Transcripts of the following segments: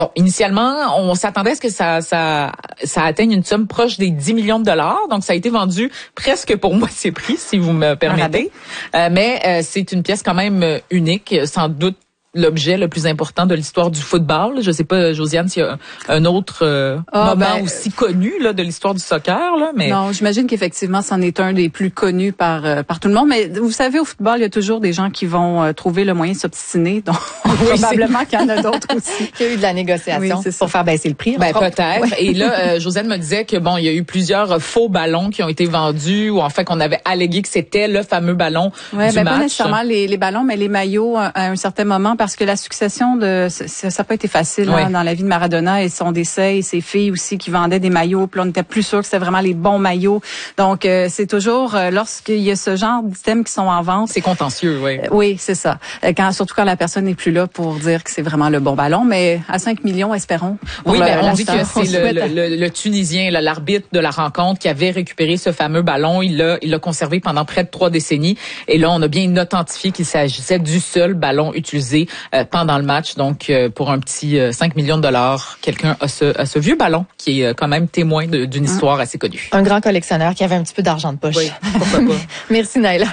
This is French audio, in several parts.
Bon, initialement, on s'attendait à ce que ça atteigne une somme proche des 10 millions de dollars. Donc, ça a été vendu presque pour moitié prix, si vous me permettez. Mais c'est une pièce quand même unique, sans doute l'objet le plus important de l'histoire du football. Je sais pas, Josiane, s'il y a un autre moment aussi connu là de l'histoire du soccer là, mais non, j'imagine qu'effectivement, c'en est un des plus connus par tout le monde. Mais vous savez, au football, il y a toujours des gens qui vont trouver le moyen de s'obstiner. Donc, probablement qu'il y en a d'autres aussi. Qu'il y a eu de la négociation pour faire baisser le prix. Peut-être. Ouais. Et là, Josiane me disait que bon, il y a eu plusieurs faux ballons qui ont été vendus, ou en fait qu'on avait allégué que c'était le fameux ballon du match. Pas nécessairement les ballons, mais les maillots à un certain moment, parce que la succession ça n'a pas été facile dans la vie de Maradona et son décès et ses filles aussi qui vendaient des maillots. Puis on n'était plus sûr que c'était vraiment les bons maillots. Donc c'est toujours lorsqu'il y a ce genre d'items qui sont en vente. C'est contentieux, oui. Oui, c'est ça. Surtout quand la personne n'est plus là pour dire que c'est vraiment le bon ballon. Mais à 5 millions, espérons. Oui, mais on dit que c'est le Tunisien, l'arbitre de la rencontre, qui avait récupéré ce fameux ballon. Il l'a conservé pendant près de 3 décennies. Et là, on a bien authentifié qu'il s'agissait du seul ballon utilisé pendant le match. Donc, pour un petit 5 millions de dollars, quelqu'un a ce vieux ballon qui est quand même témoin d'une histoire assez connue. Un grand collectionneur qui avait un petit peu d'argent de poche. Oui, pourquoi pas. Merci, Naila.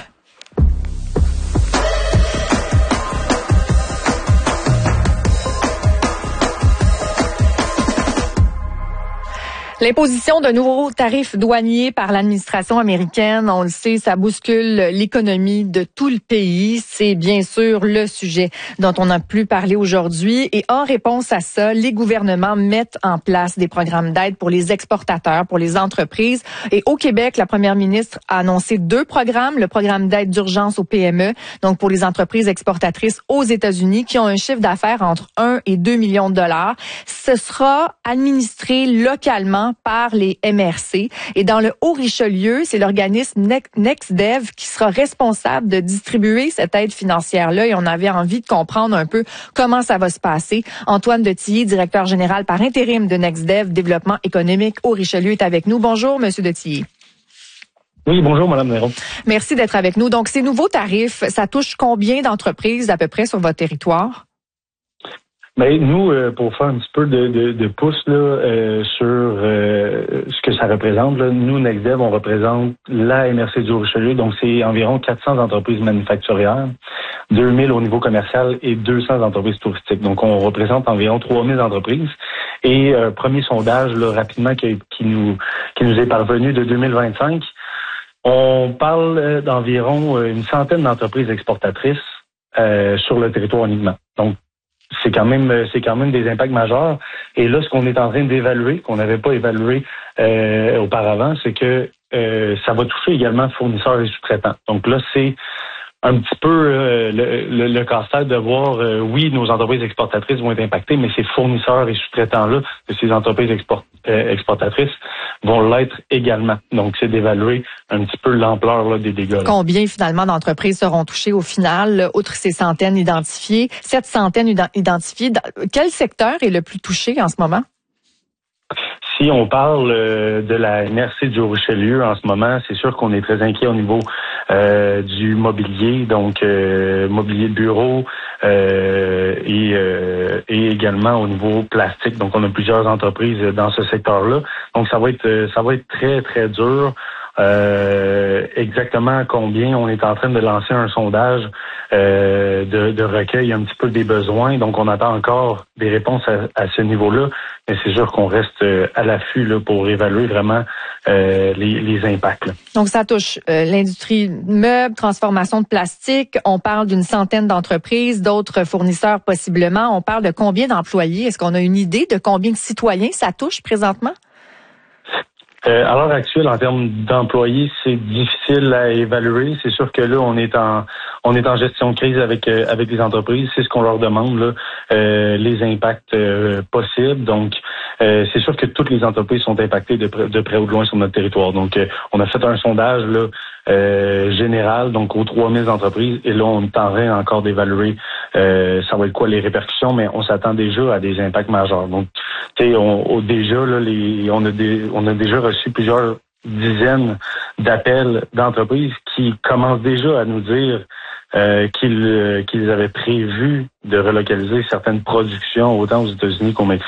L'imposition de nouveaux tarifs douaniers par l'administration américaine, on le sait, ça bouscule l'économie de tout le pays. C'est bien sûr le sujet dont on a plus parlé aujourd'hui. Et en réponse à ça, les gouvernements mettent en place des programmes d'aide pour les exportateurs, pour les entreprises. Et au Québec, la première ministre a annoncé 2 programmes. Le programme d'aide d'urgence aux PME, donc pour les entreprises exportatrices aux États-Unis, qui ont un chiffre d'affaires entre 1 et 2 millions de dollars. Ce sera administré localement par les MRC. Et dans le Haut-Richelieu, c'est l'organisme NextDev qui sera responsable de distribuer cette aide financière-là. Et on avait envie de comprendre un peu comment ça va se passer. Antoine Detillier, directeur général par intérim de NextDev, développement économique Haut-Richelieu, est avec nous. Bonjour, Monsieur Detillier. Oui, bonjour, Madame Néron. Merci d'être avec nous. Donc, ces nouveaux tarifs, ça touche combien d'entreprises à peu près sur votre territoire? Ben nous, pour faire un petit peu de pouce là sur ce que ça représente, là, nous, NextDev, on représente la MRC du Haut-Richelieu, donc c'est environ 400 entreprises manufacturières, 2000 au niveau commercial et 200 entreprises touristiques. Donc, on représente environ 3000 entreprises. Et premier sondage là, rapidement qui nous est parvenu de 2025, on parle d'environ une centaine d'entreprises exportatrices sur le territoire uniquement. Donc, c'est quand même des impacts majeurs. Et là, ce qu'on est en train d'évaluer, qu'on n'avait pas évalué auparavant, c'est que ça va toucher également fournisseurs et sous-traitants. Donc là, c'est un petit peu le casse-tête de voir, oui, nos entreprises exportatrices vont être impactées, mais ces fournisseurs et sous-traitants-là, de ces entreprises exportatrices, vont l'être également. Donc, c'est d'évaluer un petit peu l'ampleur là, des dégâts. Combien, finalement, d'entreprises seront touchées au final, outre ces centaines identifiées, cette centaine identifiées? Quel secteur est le plus touché en ce moment? Si on parle de la MRC du Haut-Richelieu en ce moment, c'est sûr qu'on est très inquiet au niveau du mobilier, donc mobilier de bureau et également au niveau plastique. Donc on a plusieurs entreprises dans ce secteur-là. Donc ça va être très très dur. Exactement combien on est en train de lancer un sondage de recueil un petit peu des besoins. Donc on attend encore des réponses à ce niveau-là, mais c'est sûr qu'on reste à l'affût là, pour évaluer vraiment les impacts. Là. Donc ça touche l'industrie meuble, transformation de plastique. On parle d'une centaine d'entreprises, d'autres fournisseurs possiblement. On parle de combien d'employés? Est-ce qu'on a une idée de combien de citoyens ça touche présentement? À l'heure actuelle, en termes d'employés, c'est difficile à évaluer. C'est sûr que là, on est en gestion de crise avec les entreprises. C'est ce qu'on leur demande, là, les impacts possibles. Donc, c'est sûr que toutes les entreprises sont impactées de près ou de loin sur notre territoire. Donc, on a fait un sondage là général, donc aux 3000 entreprises, et là, on est en train encore d'évaluer ça va être quoi les répercussions, mais on s'attend déjà à des impacts majeurs. Donc, tu sais, on a déjà reçu plusieurs dizaines d'appels d'entreprises qui commencent déjà à nous dire qu'ils avaient prévu de relocaliser certaines productions autant aux États-Unis qu'au Mexique.